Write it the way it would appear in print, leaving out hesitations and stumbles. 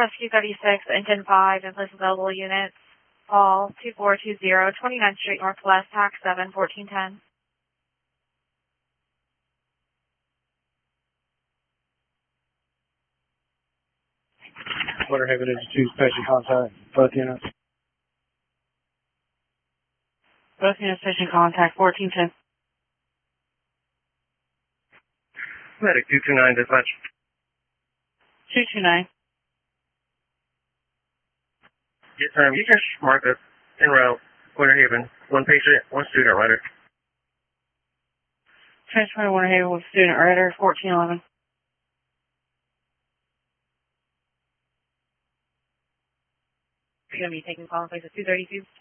Rescue 36, Engine 5, and place available units. Fall 2420, 29th Street Northwest, TAC 7, 1410. Winter Haven is 2 station contact, both units. Both units station contact, 1410. Medic 229, dispatch. 229. Yes, ma'am. You can mark us en route, Winter Haven. 1 patient, 1 student rider. Transfer to Winter Haven with student rider, 1411. You're going to be taking call in place of 232.